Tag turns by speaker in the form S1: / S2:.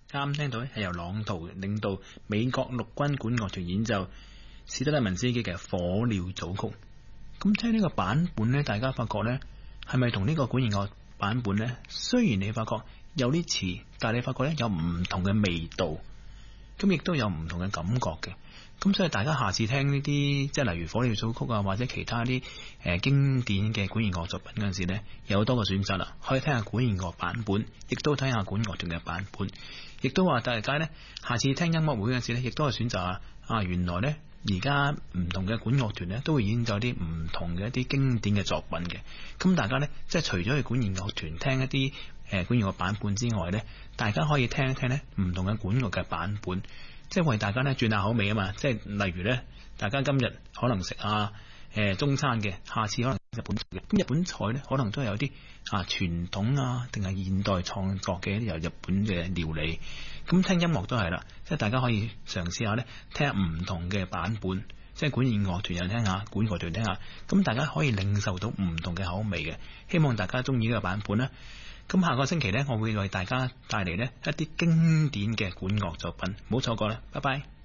S1: 啱聽到咧係由朗圖領導美國陸軍管樂團演奏史德拉文斯基嘅《火鳥組曲》。咁聽呢個版本咧，大家發覺咧係咪同呢個管弦樂版本咧？雖然你發覺有啲似，但係你發覺咧有唔同嘅味道，咁亦都有唔同嘅感覺嘅。咁所以大家下次聽呢啲，即係例如《火鳥組曲》啊，或者其他啲經典嘅管弦樂作品嗰陣時咧，有多個選擇啦，可以聽下管弦樂版本，亦都睇下管樂團嘅版本，亦都話大家咧下次聽音樂會嗰陣時咧，亦都係選擇啊原來咧而家唔同嘅管樂團咧都會演奏啲唔同嘅一啲經典嘅作品嘅。咁大家咧即係除咗去管弦樂團聽一啲管弦樂版本之外咧，大家可以聽一聽咧唔同嘅管樂嘅版本。即係為大家咧轉下口味啊嘛，即係例如咧，大家今日可能食中餐嘅，下次可能日本嘅。咁日本菜咧可能都有啲傳統啊，定係現代創作嘅由日本嘅料理。咁聽音樂都係啦，即係大家可以嘗試下咧，聽下唔同嘅版本，即係管弦樂團又聽下，管樂團聽下，咁大家可以領受到唔同嘅口味嘅。希望大家中意呢個版本啦。咁下個星期呢，我會為大家帶嚟呢一啲經典嘅管樂作品，唔好錯過啦，拜拜。